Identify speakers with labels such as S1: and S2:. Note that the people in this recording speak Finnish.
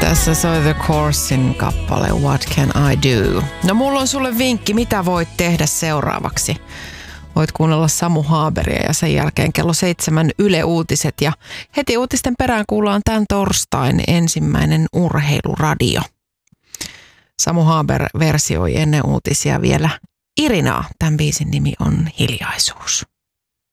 S1: Tässä soi The Coursin kappale What Can I Do? No mulla on sulle vinkki, mitä voit tehdä seuraavaksi. Voit kuunnella Samu Haaberia ja sen jälkeen kello 7 Yle Uutiset. Ja heti uutisten perään kuullaan tämän torstain ensimmäinen urheiluradio. Samu Haaber versioi ennen uutisia vielä Irinaa. Tämän biisin nimi on Hiljaisuus.